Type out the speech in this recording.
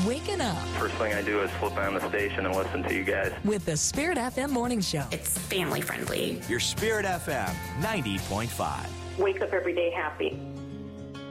waking up First thing I do is flip on the station and listen to you guys. with the Spirit FM Morning Show. It's family friendly. Your Spirit FM 90.5. Wake up every day happy.